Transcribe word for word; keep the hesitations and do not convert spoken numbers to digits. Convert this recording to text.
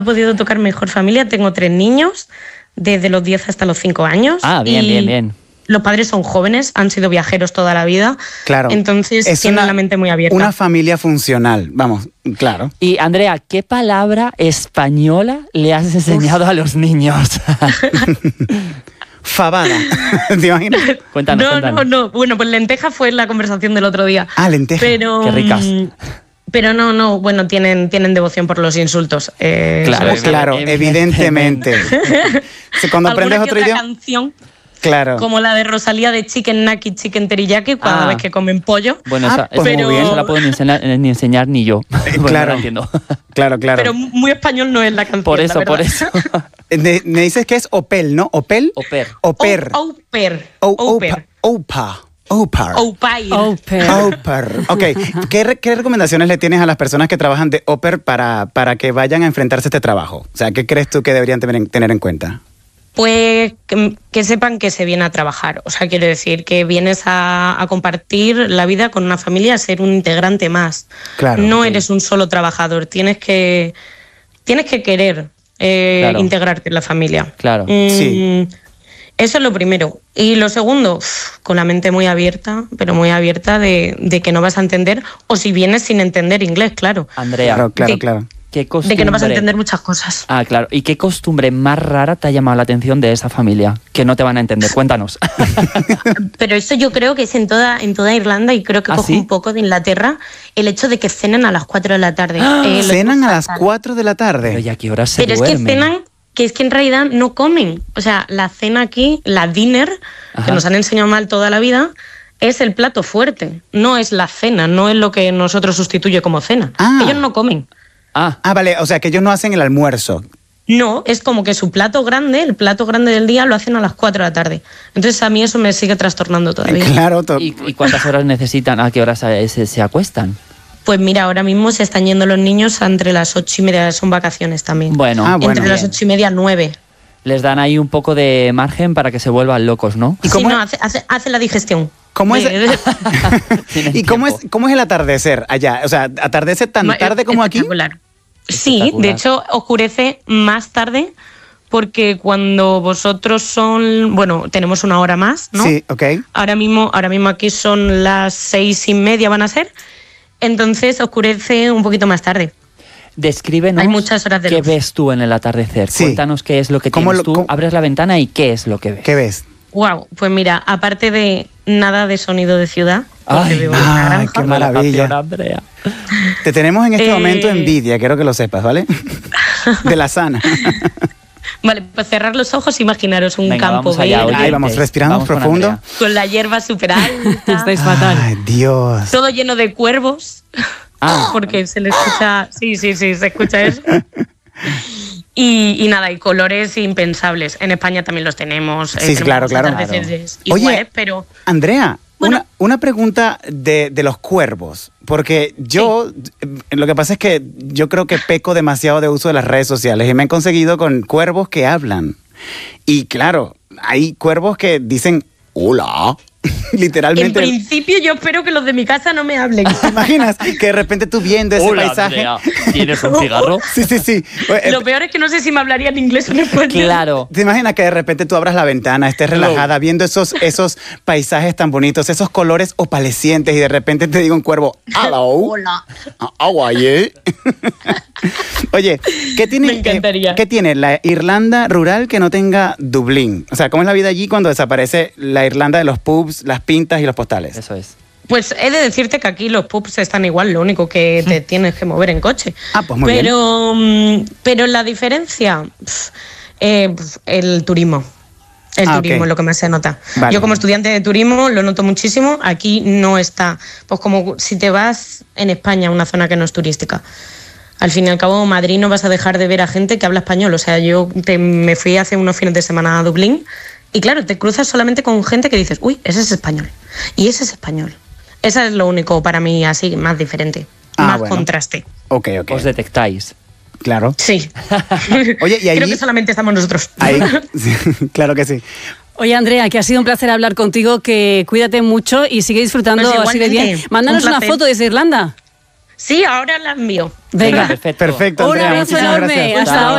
podido tocar mejor familia. Tengo tres niños, desde los diez hasta los cinco años. Ah, bien, bien, bien. Los padres son jóvenes, han sido viajeros toda la vida. Claro. Entonces es tienen una, la mente muy abierta. Una familia funcional, vamos, claro. Y Andrea, ¿qué palabra española le has enseñado Uf. a los niños? Fabada. ¿Te imaginas? Cuéntanos, no, cuéntanos. no, no. Bueno, pues lenteja fue la conversación del otro día. Ah, lenteja. Pero, Qué ricas. Pero no, no, bueno, tienen, tienen devoción por los insultos. Eh, claro, claro, evidentemente. Cuando aprendes otro otra idioma. Canción, claro. Como la de Rosalía de Chicken Naki, Chicken Teriyaki, cada ah. vez que comen pollo. Bueno, ah, esa, pues esa, pero... esa la puedo ni enseñar, ni, enseñar ni yo. Eh, bueno, claro, no la entiendo. claro, claro. Pero muy español no es la canción. Por eso, la por eso. Me, me dices que es Opel, ¿no? ¿Opel? Oper. Oper. Au pair. Au pair. Opa. Opa. Au pair. Au pair. Au pair. Ok, ¿Qué, ¿qué recomendaciones le tienes a las personas que trabajan de au pair para, para que vayan a enfrentarse a este trabajo? O sea, ¿qué crees tú que deberían tener en, tener en cuenta? Pues que, que sepan que se viene a trabajar. O sea, quiero decir que vienes a, a compartir la vida con una familia, a ser un integrante más. Claro. No eres un solo trabajador. Tienes que, tienes que querer eh, Claro. integrarte en la familia. Claro. Mm, Sí. Eso es lo primero. Y lo segundo, uff, con la mente muy abierta, pero muy abierta de, de que no vas a entender, o si vienes sin entender inglés, claro. Andrea, Claro, claro, de- claro. ¿qué costumbre? De que no vas a entender muchas cosas. Ah, claro. ¿Y qué costumbre más rara te ha llamado la atención de esa familia? Que no te van a entender. Cuéntanos. Pero eso yo creo que es en toda, en toda Irlanda y creo que ¿Ah, coge sí? un poco de Inglaterra el hecho de que cenan a las cuatro de la tarde. Eh, lo Cenan digo a las fatal. cuatro de la tarde. Pero ¿y a qué hora se Pero es que duermen? cenan, que es que en realidad no comen. O sea, la cena aquí, la dinner, Ajá. que nos han enseñado mal toda la vida, es el plato fuerte. No es la cena, no es lo que nosotros sustituye como cena. Ah. Ellos no comen. Ah, Ah, vale, o sea que ellos no hacen el almuerzo. No, es como que su plato grande, el plato grande del día, lo hacen a las cuatro de la tarde. Entonces a mí eso me sigue trastornando todavía. Claro, to- ¿y, y cuántas horas necesitan? ¿A qué horas se, se, se acuestan? Pues mira, ahora mismo se están yendo los niños entre las ocho y media, son vacaciones también. Bueno, Ah, bueno. entre las ocho y media, nueve. les dan ahí un poco de margen para que se vuelvan locos, ¿no? ¿Y Sí, cómo no, es- hace, hace, hace la digestión. ¿Cómo es- De- de- Tienen ¿Y cómo es, tiempo. cómo es el atardecer allá? O sea, ¿atardece tan Ma- tarde como aquí? espectacular. Sí, Espectacular. de hecho oscurece más tarde porque cuando vosotros son, bueno, tenemos una hora más, ¿no? Sí, ok. Ahora mismo, ahora mismo aquí son las seis y media van a ser, entonces oscurece un poquito más tarde. Descríbenos Hay muchas horas de qué luz. ves tú en el atardecer. Sí. Cuéntanos qué es lo que ¿Cómo tienes lo- tú. cómo- Abres la ventana y qué es lo que ves. ¿Qué ves? Wow, pues mira, aparte de nada de sonido de ciudad, porque Ay, vivo en una ay, granja, qué maravilla. Andrea. Te tenemos en este Eh. momento envidia, quiero que lo sepas, ¿vale? De la sana. Vale, pues cerrar los ojos, imaginaros un Venga, campo vamos allá, verde, oyentes. Ahí vamos, respiramos Vamos con profundo. Andrea. con la hierba súper alta, Estáis fatal. Ay, Dios. todo lleno de cuervos, Ah, porque se le escucha, sí, sí, sí, se escucha eso. Y, y nada, y colores impensables. En España también los tenemos. eh, Sí, sí, claro, tenemos claro. atardeceres Oye, iguales, pero Andrea, Bueno. una, una pregunta de, de los cuervos, porque yo, eh, lo que pasa es que yo creo que peco demasiado de uso de las redes sociales y me han conseguido con cuervos que hablan. Y claro, hay cuervos que dicen, hola, en literalmente. principio yo espero que los de mi casa no me hablen. ¿Te imaginas que de repente tú viendo ese hola, paisaje? Andrea. ¿Tienes un cigarro? Sí, sí, sí. Eh, Lo peor es que no sé si me hablarían inglés o en español. Claro. ¿Te imaginas que de repente tú abras la ventana, estés relajada, viendo esos, esos paisajes tan bonitos, esos colores opalescientes y de repente te diga un cuervo, hello, Hola. how are you? Oye, ¿qué tiene, Me encantaría. eh, ¿qué tiene la Irlanda rural que no tenga Dublín? O sea, ¿cómo es la vida allí cuando desaparece la Irlanda de los pubs, las pintas y los postales? Eso es. Pues he de decirte que aquí los pubs están igual, lo único que te tienes que mover en coche. Ah, pues muy pero, bien. Pero la diferencia, pf, eh, pf, el turismo. El Ah, turismo ok. es lo que más se nota. Vale. Yo como estudiante de turismo lo noto muchísimo. Aquí no está. Pues como si te vas en España a una zona que no es turística. Al fin y al cabo, Madrid no vas a dejar de ver a gente que habla español. O sea, yo te- me fui hace unos fines de semana a Dublín y claro, te cruzas solamente con gente que dices, uy, ese es español. Y ese es español. Esa es lo único para mí así, más diferente. Ah, más bueno. contraste. Ok, ok. Os detectáis. Claro. Sí. Oye, y ahí... Creo que solamente estamos nosotros. ahí sí, claro que sí. Oye, Andrea, que ha sido un placer hablar contigo, que cuídate mucho y sigue disfrutando Pues así de igualmente, bien. Mándanos un una placer. foto desde Irlanda. Sí, ahora la envío. Venga. Perfecto. Perfecto, Un Andrea. abrazo Muchísimas enorme. gracias. Hasta Chao. ahora.